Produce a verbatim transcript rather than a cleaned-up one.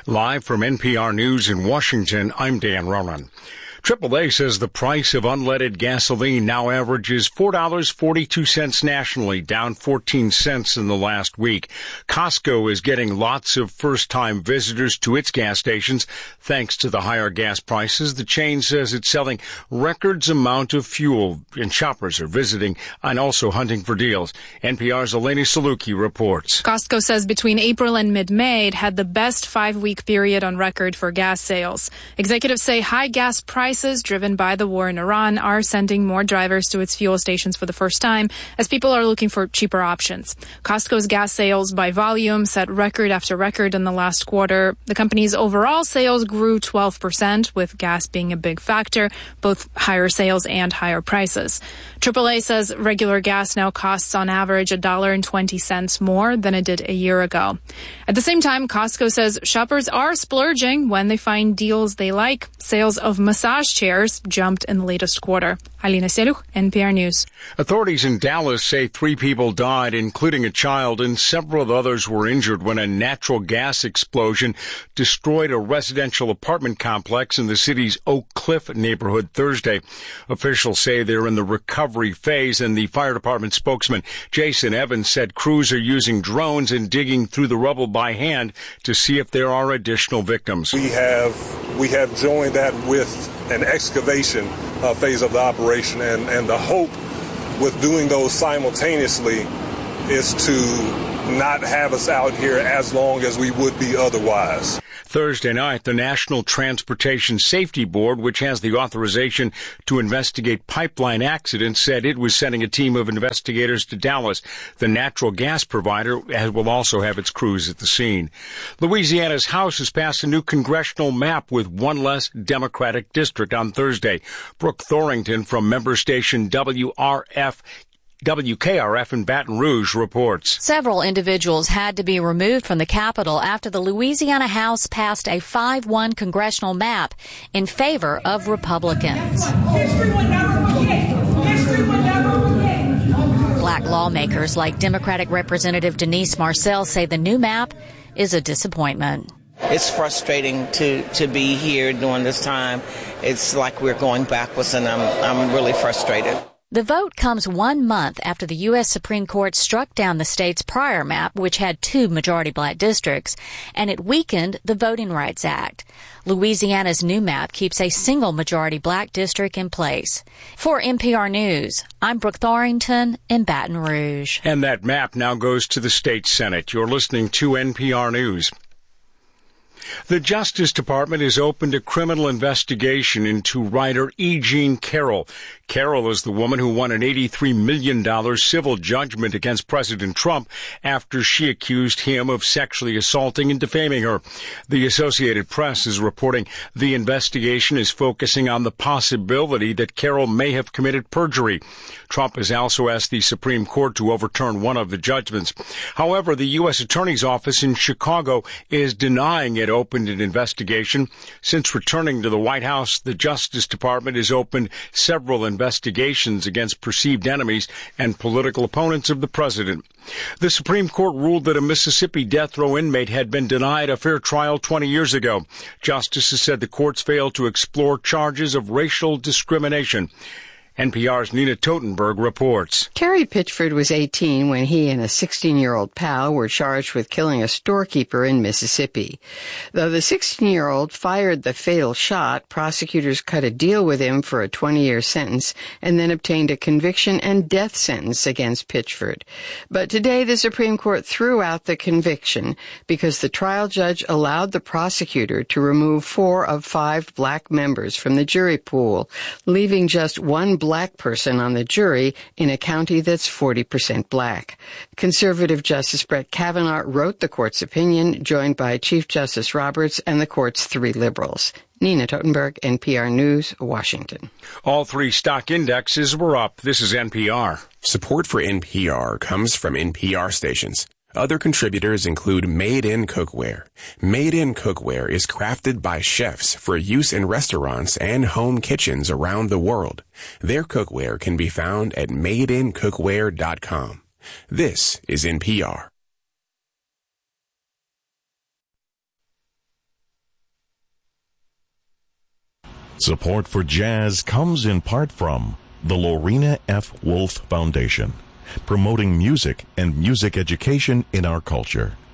Live from N P R News in Washington, I'm Dan Ronan. triple A says the price of unleaded gasoline now averages four dollars and forty-two cents nationally, down fourteen cents in the last week. Costco is getting lots of first-time visitors to its gas stations thanks to the higher gas prices. The chain says it's selling records amount of fuel, and shoppers are visiting and also hunting for deals. N P R's Eleni Saluki reports. Costco says between April and mid-May, it had the best five-week period on record for gas sales. Executives say high gas prices Prices driven by the war in Iran are sending more drivers to its fuel stations for the first time as people are looking for cheaper options. Costco's gas sales by volume set record after record in the last quarter. The company's overall sales grew twelve percent, with gas being a big factor, both higher sales and higher prices. triple A says regular gas now costs on average one dollar and twenty cents more than it did a year ago. At the same time, Costco says shoppers are splurging when they find deals they like. Sales of massage chairs jumped in the latest quarter. Alina Seluch, N P R News. Authorities in Dallas say three people died, including a child, and several others were injured when a natural gas explosion destroyed a residential apartment complex in the city's Oak Cliff neighborhood Thursday. Officials say they're in the recovery phase, and the fire department spokesman Jason Evans said crews are using drones and digging through the rubble by hand to see if there are additional victims. We have we have joined that with an excavation uh, phase of the operation, and, and the hope with doing those simultaneously is to not have us out here as long as we would be otherwise. Thursday night, the National Transportation Safety Board, which has the authorization to investigate pipeline accidents, said it was sending a team of investigators to Dallas. The natural gas provider will also have its crews at the scene. Louisiana's House has passed a new congressional map with one less Democratic district on Thursday. Brooke Thorington from member station W R F W K R F in Baton Rouge reports. Several individuals had to be removed from the Capitol after the Louisiana House passed a five one congressional map in favor of Republicans. History will never forget. History will never forget. Black lawmakers like Democratic Representative Denise Marcel say the new map is a disappointment. It's frustrating to, to be here during this time. It's like we're going backwards, and I'm I'm really frustrated. The vote comes one month after the U S Supreme Court struck down the state's prior map, which had two majority black districts, and it weakened the Voting Rights Act. Louisiana's new map keeps a single majority black district in place. For N P R News, I'm Brooke Thorington in Baton Rouge. And that map now goes to the state Senate. You're listening to N P R News. The Justice Department has opened a criminal investigation into writer E. Jean Carroll. Carroll is the woman who won an eighty-three million dollars civil judgment against President Trump after she accused him of sexually assaulting and defaming her. The Associated Press is reporting the investigation is focusing on the possibility that Carroll may have committed perjury. Trump has also asked the Supreme Court to overturn one of the judgments. However, the U S Attorney's Office in Chicago is denying it opened an investigation. Since returning to the White House, the Justice Department has opened several investigations against perceived enemies and political opponents of the president. The Supreme Court ruled that a Mississippi death row inmate had been denied a fair trial twenty years ago. Justices said the courts failed to explore charges of racial discrimination. N P R's Nina Totenberg reports. Terry Pitchford was eighteen when he and a sixteen-year-old pal were charged with killing a storekeeper in Mississippi. Though the sixteen-year-old fired the fatal shot, prosecutors cut a deal with him for a twenty-year sentence and then obtained a conviction and death sentence against Pitchford. But today the Supreme Court threw out the conviction because the trial judge allowed the prosecutor to remove four of five black members from the jury pool, leaving just one black person on the jury in a county that's forty percent black. Conservative Justice Brett Kavanaugh wrote the court's opinion, joined by Chief Justice Roberts and the court's three liberals. Nina Totenberg, N P R News, Washington. All three stock indexes were up. This is N P R. Support for N P R comes from N P R stations. Other contributors include Made in Cookware. Made in Cookware is crafted by chefs for use in restaurants and home kitchens around the world. Their cookware can be found at made in cookware dot com. This is N P R. Support for jazz comes in part from the Lorena F. Wolf Foundation, promoting music and music education in our culture.